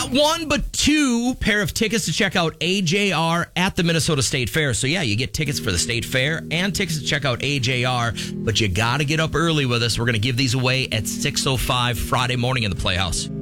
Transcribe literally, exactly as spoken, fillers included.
Not one, but two pair of tickets to check out A J R at the Minnesota State Fair. So, yeah, you get tickets for the State Fair and tickets to check out A J R, but you got to get up early with us. We're going to give these away at six oh five Friday morning in the Playhouse.